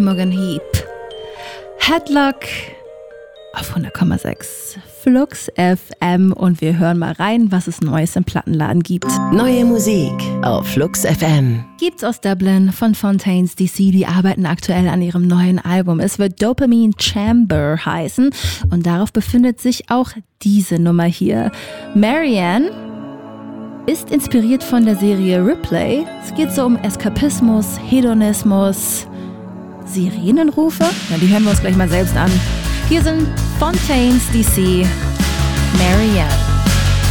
Imogen Heap. Headlock auf 100,6 Flux FM und wir hören mal rein, was es Neues im Plattenladen gibt. Neue Musik auf Flux FM. Gibt's aus Dublin von Fontaines DC, die arbeiten aktuell an ihrem neuen Album. Es wird Dopamine Chamber heißen und darauf befindet sich auch diese Nummer hier. Marianne ist inspiriert von der Serie Ripley. Es geht so um Eskapismus, Hedonismus, Sirenenrufe. Na, die hören wir uns gleich mal selbst an. Hier sind Fontaines DC, Marianne.